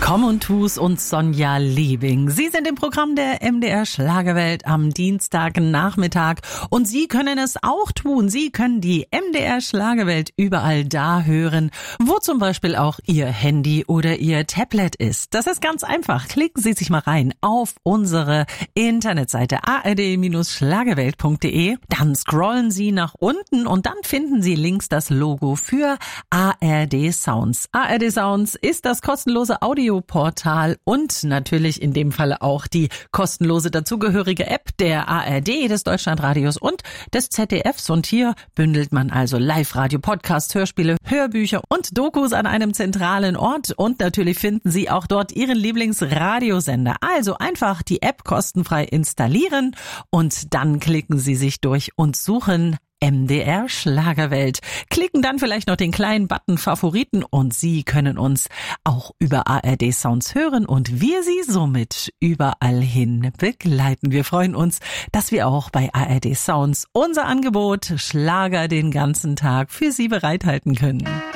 Common Tooth und Sonja Liebing. Sie sind im Programm der MDR Schlagerwelt am Dienstagnachmittag und Sie können es auch tun. Sie können die MDR Schlagerwelt überall da hören, wo zum Beispiel auch Ihr Handy oder Ihr Tablet ist. Das ist ganz einfach. Klicken Sie sich mal rein auf unsere Internetseite ard-schlagerwelt.de. Dann scrollen Sie nach unten und dann finden Sie links das Logo für ARD Sounds. ARD Sounds ist das kostenlose Audioportal und natürlich in dem Falle auch die kostenlose dazugehörige App der ARD, des Deutschlandradios und des ZDFs. Und hier bündelt man also Live-Radio, Podcasts, Hörspiele, Hörbücher und Dokus an einem zentralen Ort. Und natürlich finden Sie auch dort Ihren Lieblingsradiosender. Also einfach die App kostenfrei installieren und dann klicken Sie sich durch und suchen MDR Schlagerwelt. Klicken dann vielleicht noch den kleinen Button Favoriten und Sie können uns auch über ARD Sounds hören und wir Sie somit überall hin begleiten. Wir freuen uns, dass wir auch bei ARD Sounds unser Angebot Schlager den ganzen Tag für Sie bereithalten können.